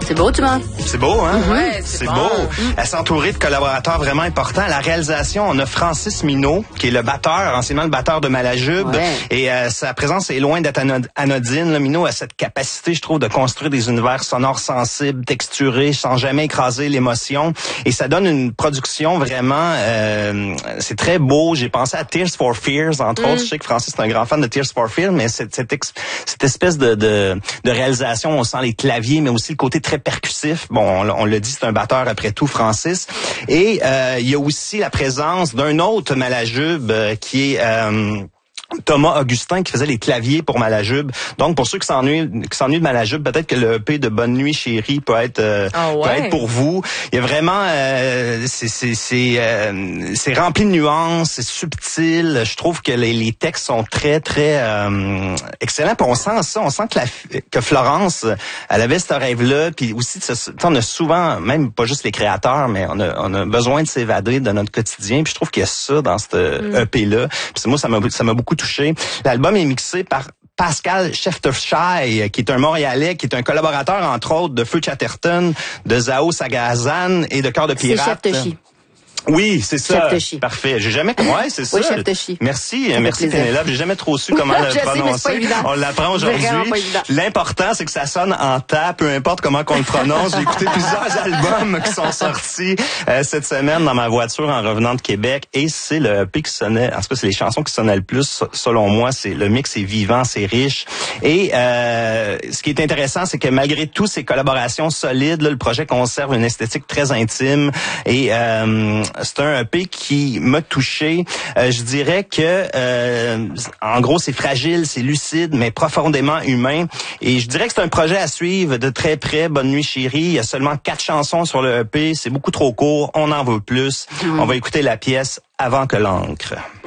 C'est beau, tu vois. C'est beau, hein? Ouais, c'est bon. beau. Elle s'est entourée de collaborateurs vraiment importants. À la réalisation, on a Francis Minot, qui est le batteur, anciennement le batteur de Malajube. Ouais. Et sa présence est loin d'être anodine. Là, Minot a cette capacité, je trouve, de construire des univers sonores sensibles, texturés, sans jamais écraser l'émotion. Et ça donne une production vraiment... c'est très beau. J'ai pensé à Tears for Fears, entre autres. Je sais que Francis est un grand fan de Tears for Fears, mais cette espèce de réalisation, on sent les claviers, mais aussi le côté très percussif. Bon, on l'a dit, c'est un batteur après tout, Francis. Et il y a aussi la présence d'un autre Malajube qui est... Thomas Augustin qui faisait les claviers pour Malajube. Donc pour ceux qui s'ennuient de Malajube, peut-être que le EP de Bonne Nuit Chérie peut être pour vous. Il y a vraiment c'est rempli de nuances, c'est subtil. Je trouve que les textes sont très très excellents. Puis on sent ça, on sent que Florence, elle avait ce rêve-là. Puis aussi, on a souvent, même pas juste les créateurs, mais on a besoin de s'évader de notre quotidien. Puis je trouve qu'il y a ça dans cette EP-là. Puis moi, ça m'a beaucoup touché. L'album est mixé par Pascal Cheftershai, qui est un Montréalais, qui est un collaborateur, entre autres, de Feu Chatterton, de Zao Sagazan et de Cœur de Pirate. C'est Cheftechi. Oui, c'est ça. Cheftechi. Parfait. J'ai jamais... Ouais, c'est ça. Oui, Cheftechi. Merci Pénélope. J'ai jamais trop su comment le prononcer. On l'apprend aujourd'hui. L'important, c'est que ça sonne en ta, peu importe comment qu'on le prononce. J'ai écouté plusieurs albums qui sont sortis cette semaine dans ma voiture en revenant de Québec, et c'est le EP qui sonnait, en tout cas, c'est les chansons qui sonnaient le plus, selon moi. C'est le mix est vivant, c'est riche. Et ce qui est intéressant, c'est que malgré toutes ces collaborations solides, là, le projet conserve une esthétique très intime, et c'est un EP qui m'a touché. Je dirais que, en gros, c'est fragile, c'est lucide, mais profondément humain. Et je dirais que c'est un projet à suivre de très près. Bonne Nuit Chérie. Il y a seulement 4 chansons sur le EP. C'est beaucoup trop court. On en veut plus. On va écouter la pièce Avant que l'encre.